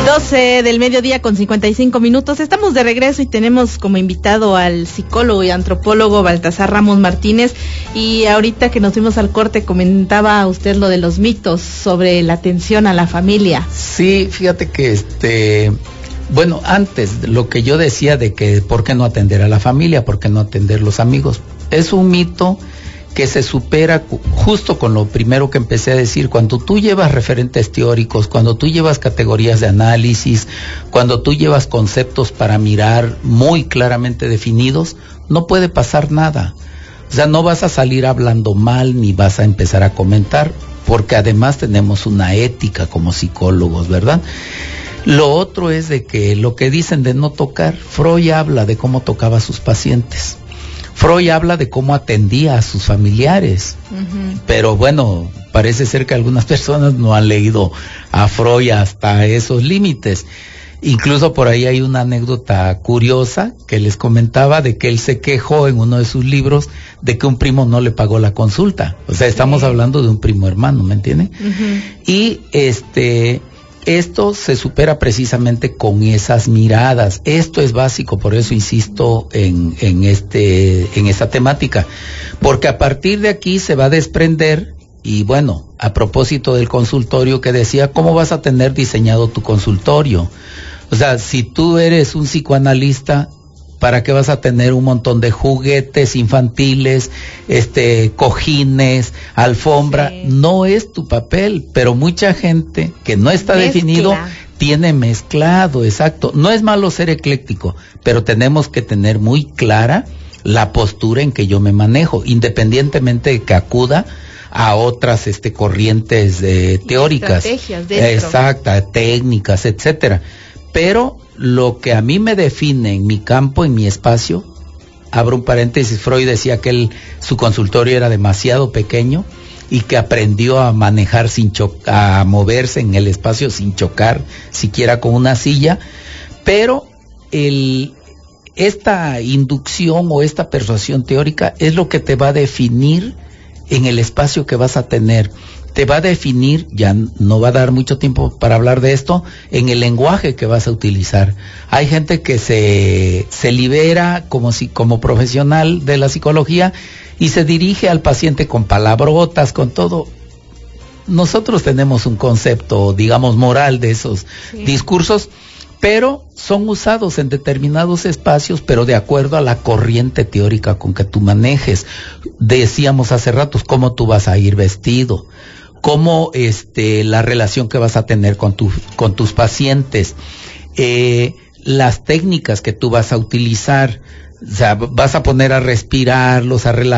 12 del mediodía con 55 minutos. Estamos de regreso y tenemos como invitado al psicólogo y antropólogo Baltasar Ramos Martínez. Y ahorita que nos fuimos al corte comentaba usted lo de los mitos sobre la atención a la familia. Sí, fíjate que bueno, antes lo que yo decía de que por qué no atender a la familia, por qué no atender los amigos, es un mito que se supera justo con lo primero que empecé a decir. Cuando tú llevas referentes teóricos, cuando tú llevas categorías de análisis, cuando tú llevas conceptos para mirar muy claramente definidos, no puede pasar nada. O sea, no vas a salir hablando mal ni vas a empezar a comentar, porque además tenemos una ética como psicólogos, ¿verdad? Lo otro es de que lo que dicen de no tocar, Freud habla de cómo tocaba a sus pacientes. Freud habla de cómo atendía a sus familiares, pero bueno, parece ser que algunas personas no han leído a Freud hasta esos límites. Incluso por ahí hay una anécdota curiosa que les comentaba de que él se quejó en uno de sus libros de que un primo no le pagó la consulta. O sea, estamos hablando de un primo hermano, ¿me entienden? Y esto se supera precisamente con esas miradas. Esto es básico, por eso insisto en esta temática, porque a partir de aquí se va a desprender. Y bueno, a propósito del consultorio que decía, ¿cómo vas a tener diseñado tu consultorio? O sea, si tú eres un psicoanalista, ¿para qué vas a tener un montón de juguetes infantiles, cojines, alfombra? Sí. No es tu papel, pero mucha gente que no está definido tiene mezclado, exacto. No es malo ser ecléctico, pero tenemos que tener muy clara la postura en que yo me manejo, independientemente de que acuda a otras corrientes teóricas, exacta, técnicas, etcétera. Pero lo que a mí me define en mi campo, en mi espacio, abro un paréntesis, Freud decía que su consultorio era demasiado pequeño y que aprendió a manejar a moverse en el espacio sin chocar siquiera con una silla, pero esta inducción o esta persuasión teórica es lo que te va a definir en el espacio que vas a tener. Te va a definir, ya no va a dar mucho tiempo para hablar de esto, en el lenguaje que vas a utilizar. Hay gente que se libera como profesional de la psicología y se dirige al paciente con palabrotas, con todo. Nosotros tenemos un concepto, digamos, moral de esos discursos, pero son usados en determinados espacios, pero de acuerdo a la corriente teórica con que tú manejes. Decíamos hace ratos, cómo tú vas a ir vestido, cómo la relación que vas a tener con tus pacientes, las técnicas que tú vas a utilizar. O sea, vas a poner a respirarlos, a relajar